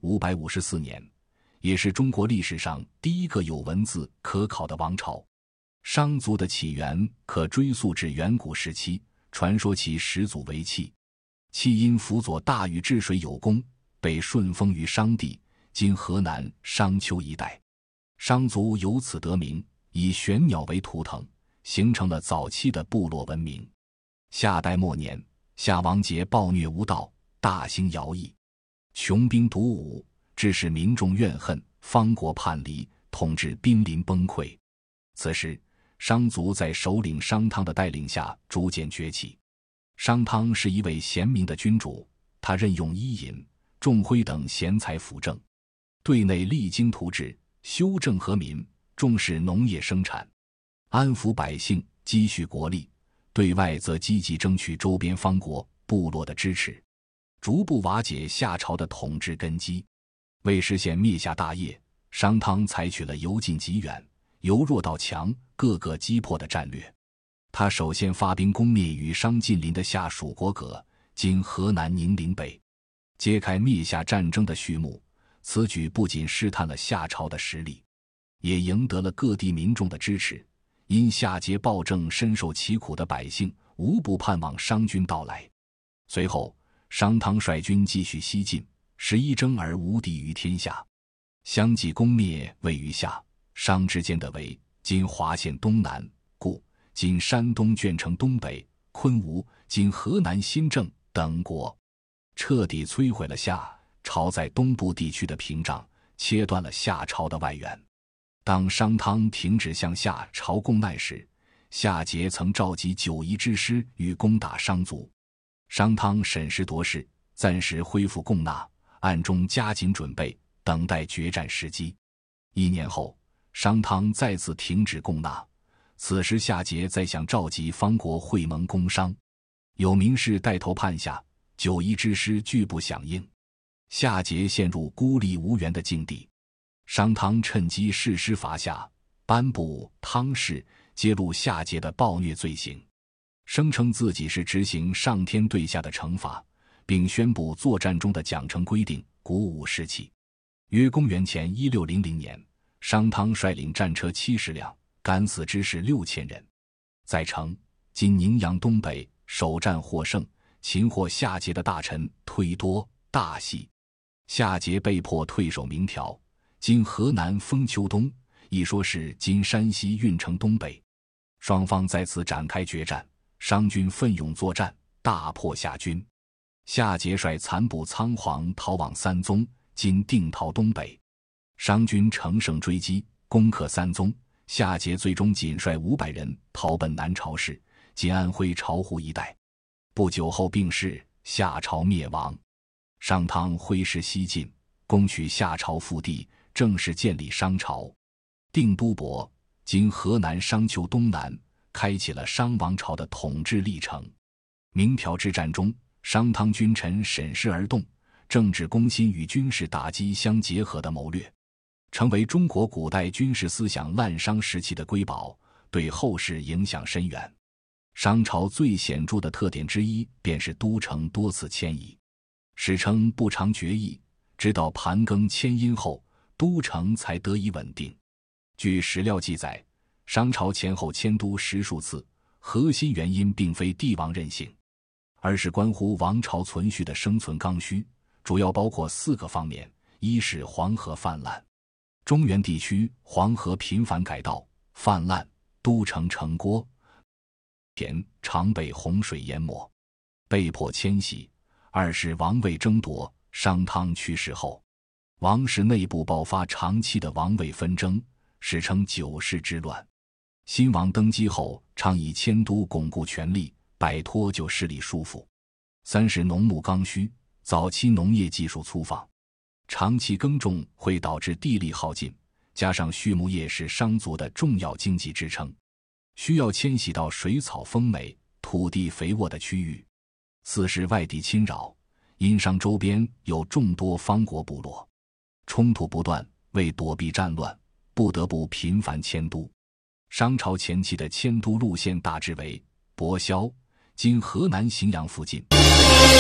554年，也是中国历史上第一个有文字可考的王朝。商族的起源可追溯至远古时期，传说其始祖为契，契因辅佐大禹治水有功，被顺封于商地，今河南商丘一带。商族由此得名，以玄鸟为图腾，形成了早期的部落文明。夏代末年，夏王桀暴虐无道，大兴徭役，穷兵黩武，致使民众怨恨，方国叛离，统治濒临崩溃。此时商族在首领商汤的带领下逐渐崛起。商汤是一位贤明的君主，他任用伊尹、仲辉等贤才辅政，对内励精图治，修政和民，重视农业生产，安抚百姓，积蓄国力；对外则积极争取周边方国、部落的支持，逐步瓦解夏朝的统治根基。为实现灭夏大业，商汤采取了由近及远、由弱到强、各个击破的战略。他首先发兵攻灭与商近邻的夏蜀国葛，今河南宁陵北，揭开灭夏战争的序幕。此举不仅试探了夏朝的实力，也赢得了各地民众的支持。因夏桀暴政深受其苦的百姓无不盼望商军到来。随后商汤率军继续西进，时一征而无敌于天下，相继攻灭位于夏、商之间的为今华县东南、故今山东鄄城东北、昆吾今河南新郑等国，彻底摧毁了夏朝在东部地区的屏障，切断了夏朝的外援。当商汤停止向夏朝供难时，夏桀曾召集9夷之师欲攻打商族。商汤审时度势，暂时恢复供纳，暗中加紧准备，等待决战时机。1年后，商汤再次停止供纳，此时夏桀再想召集方国会盟攻商，有名士带头叛夏，9夷之师拒不响应，夏桀陷入孤立无援的境地。商汤趁机誓师伐夏，颁布汤誓，揭露夏桀的暴虐罪行，声称自己是执行上天对下的惩罚，并宣布作战中的奖惩规定，鼓舞士气。约公元前1600年，商汤率领战车70辆，敢死之士6000人，在城今宁阳东北首战获胜，擒获夏桀的大臣忒多、大细。夏桀被迫退守明条，今河南封丘东，一说是今山西运城东北。双方在此展开决战，商军奋勇作战，大破夏军。夏桀率残部仓皇逃往三宗，今定陶东北。商军乘胜追击，攻克三宗。夏桀最终仅率500人逃奔南朝市，今安徽巢湖一带。不久后病逝，夏朝灭亡。商汤挥师西进，攻取夏朝腹地，正式建立商朝。定都伯，今河南商丘东南，开启了商王朝的统治历程。明条之战中，商汤君臣审时而动，政治攻心与军事打击相结合的谋略，成为中国古代军事思想滥觞时期的瑰宝，对后世影响深远。商朝最显著的特点之一便是都城多次迁移，史称不常决议，直到盘庚迁殷后，都城才得以稳定。据史料记载，商朝前后迁都10数次，核心原因并非帝王任性，而是关乎王朝存续的生存刚需，主要包括4个方面：一是黄河泛滥，中原地区黄河频繁改道泛滥，都城城郭田常被洪水淹没，被迫迁徙；二是王位争夺，商汤去世后，王室内部爆发长期的王位纷争，史称9世之乱。新王登基后，倡议迁都巩固权力，摆脱旧势力束缚。三是农牧刚需，早期农业技术粗放，长期耕种会导致地力耗尽，加上畜牧业是商族的重要经济支撑，需要迁徙到水草丰美、土地肥沃的区域。四是外地侵扰，因商周边有众多方国部落，冲突不断，为躲避战乱，不得不频繁迁都。商朝前期的迁都路线大致为博萧（今河南荥阳附近）、